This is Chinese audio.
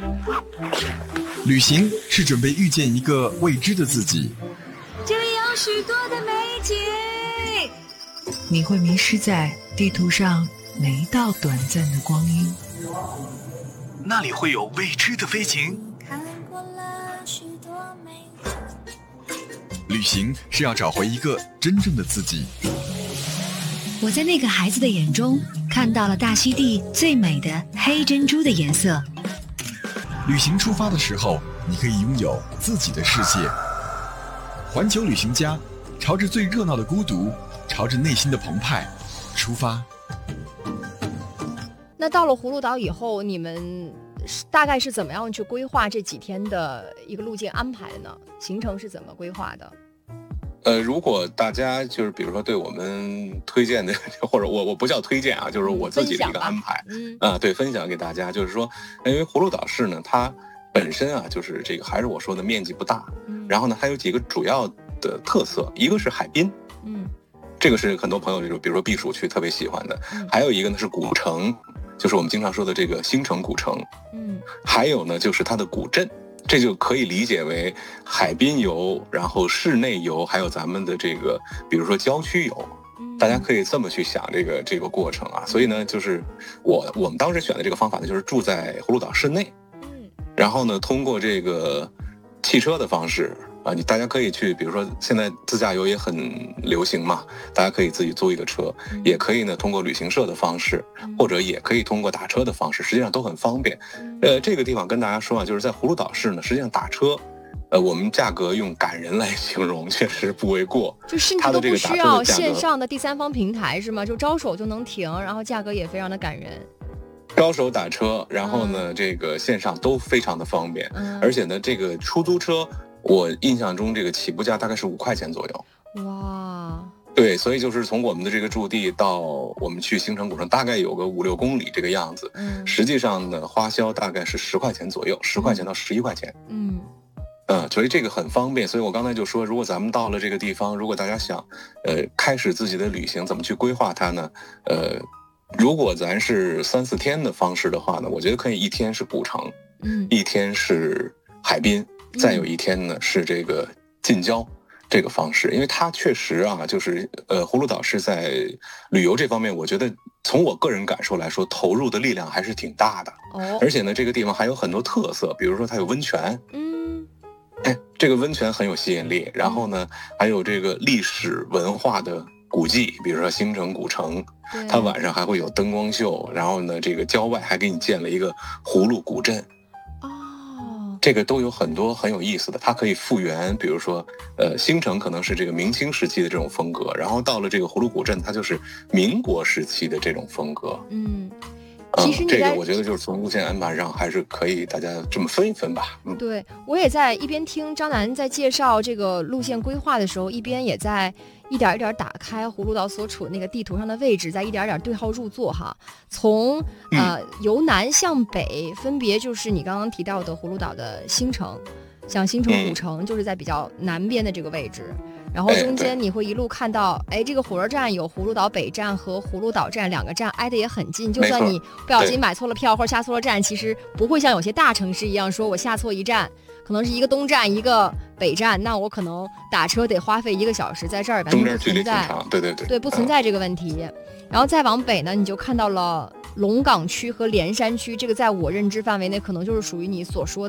旅行是准备遇见一个未知的自己， 这里有许多的美景， 你会迷失在地图上每一道短暂的光阴， 那里会有未知的飞行。 看过了许多美景。 旅行是要找回一个真正的自己。 我在那个孩子的眼中看到了大溪地最美的黑珍珠的颜色。 旅行出发的时候，你可以拥有自己的世界。环球旅行家，朝着最热闹的孤独，朝着内心的澎湃出发。 那到了葫芦岛以后，你们大概是怎么样去规划这几天的一个路径安排的呢？行程是怎么规划的？ 如果大家就是比如说对我们推荐的，或者我不叫推荐啊，就是我自己的一个安排，对，分享给大家，就是说，因为葫芦岛市呢，它本身啊，就是这个还是我说的面积不大，然后呢，它有几个主要的特色，一个是海滨，这个是很多朋友比如说避暑区特别喜欢的，还有一个呢是古城，就是我们经常说的这个新城古城，还有呢就是它的古镇。这就可以理解为海滨游，然后室内游，还有咱们的这个，比如说郊区游，大家可以这么去想这个过程啊。所以呢，就是我们当时选的这个方法呢，就是住在葫芦岛市内，然后呢，通过这个汽车的方式啊，大家可以去，比如说现在自驾游也很流行嘛，大家可以自己租一个车，也可以呢通过旅行社的方式，或者也可以通过打车的方式，实际上都很方便。这个地方跟大家说啊，就是在葫芦岛市呢，实际上打车，我们价格用感人来形容，确实不为过。 就甚至都不需要线上的第三方平台是吗？就招手就能停，然后价格也非常的感人。 招手打车，然后呢，这个线上都非常的方便，而且呢，这个出租车。我印象中这个起步价大概是5块钱左右。 哇， 对，所以就是从我们的这个驻地到我们去新城古城，大概有个5-6公里这个样子。实际上呢，花销大概是10块钱左右，10块钱到11块钱。所以这个很方便。所以我刚才就说，如果咱们到了这个地方，如果大家想开始自己的旅行，怎么去规划它呢？如果咱是3-4天的方式的话呢，我觉得可以1天是古城，1天是海滨。再有1天呢是这个近郊这个方式，因为它确实啊，就是葫芦岛是在旅游这方面，我觉得从我个人感受来说，投入的力量还是挺大的。而且呢，这个地方还有很多特色，比如说它有温泉，这个温泉很有吸引力。然后呢，还有这个历史文化的古迹，比如说新城古城，它晚上还会有灯光秀，然后呢，这个郊外还给你建了一个葫芦古镇。这个都有很多很有意思的，它可以复原，比如说，新城可能是这个明清时期的这种风格，然后到了这个葫芦古镇，它就是民国时期的这种风格。 其实这个我觉得就是从路线安排上还是可以大家这么分一分吧。 对，我也在一边听张楠在介绍这个路线规划的时候，一边也在一点一点打开葫芦岛所处的那个地图上的位置，在一点点对号入座哈。从由南向北，分别就是你刚刚提到的葫芦岛的新城，像新城古城就是在比较南边的这个位置。然后中间你会一路看到，这个火车站有葫芦岛北站和葫芦岛站2个站挨得也很近，就算你不小心买错了票或者下错了站，其实不会像有些大城市一样说我下错一站，可能是一个东站一个北站，那我可能打车得花费1个小时，在这儿中间距离挺长，对， 不存在这个问题。然后再往北呢，你就看到了龙岗区和连山区，这个在我认知范围内可能就是属于你所说的